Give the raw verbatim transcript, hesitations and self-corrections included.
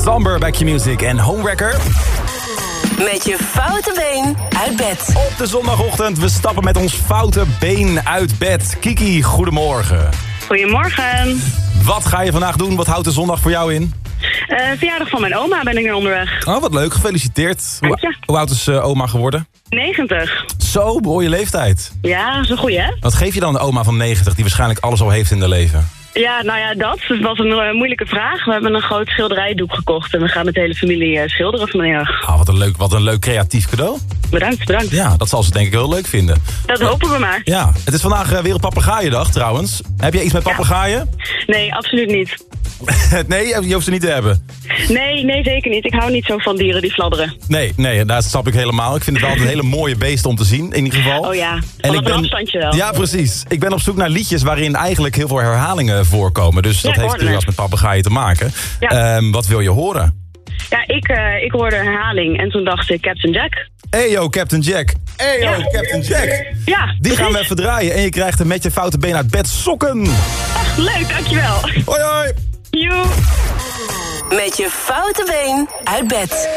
Samber bij Q-Music en Homewrecker. Met je foute been uit bed. Op de zondagochtend, we stappen met ons foute been uit bed. Kiki, goedemorgen. Goedemorgen. Wat ga je vandaag doen? Wat houdt de zondag voor jou in? Uh, verjaardag van mijn oma ben ik nu onderweg. Oh, wat leuk. Gefeliciteerd. Hoe, hoe oud is uh, oma geworden? negentig. Zo, mooie leeftijd. Ja, dat is een goeie, hè? Wat geef je dan een oma van negentig die waarschijnlijk alles al heeft in haar leven? Ja, nou ja, dat. Het was een uh, moeilijke vraag. We hebben een groot schilderijdoek gekocht en we gaan met de hele familie uh, schilderen vanmiddag. Ah, wat een leuk, wat een leuk creatief cadeau. Bedankt, bedankt. Ja, dat zal ze denk ik heel leuk vinden. Dat hopen we maar. Ja, het is vandaag uh, Wereldpapegaaiendag trouwens. Heb jij iets met papegaaien? Ja. Nee, absoluut niet. Nee, je hoeft ze niet te hebben. Nee, nee, zeker niet. Ik hou niet zo van dieren die fladderen. Nee, nee, dat snap ik helemaal. Ik vind het wel altijd een hele mooie beesten om te zien, in ieder geval. Oh ja, en vanaf ik ben, een afstandje wel. Ja, precies. Ik ben op zoek naar liedjes waarin eigenlijk heel veel herhalingen voorkomen. Dus dat ja, heeft natuurlijk wat met papegaaien te maken. Ja. Um, wat wil je horen? Ja, ik, uh, ik hoorde een herhaling en toen dacht ik Captain Jack. Eyo, Captain Jack. Eyo, Ja. Captain Jack. Ja, Die precies. gaan we even draaien en je krijgt hem met je foute been uit bed sokken. Ach, leuk, dankjewel. Hoi, hoi. Joe. Met je foute been uit bed.